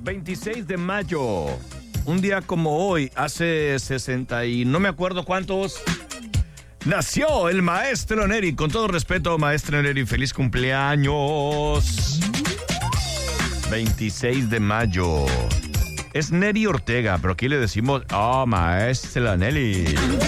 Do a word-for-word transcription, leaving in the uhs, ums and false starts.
veintiséis de mayo. Un día como hoy, hace sesenta y no me acuerdo cuántos, nació el maestro Neri. Con todo respeto, maestro Neri, feliz cumpleaños. veintiséis de mayo. Es Neri Ortega, pero aquí le decimos, oh, maestra Neri.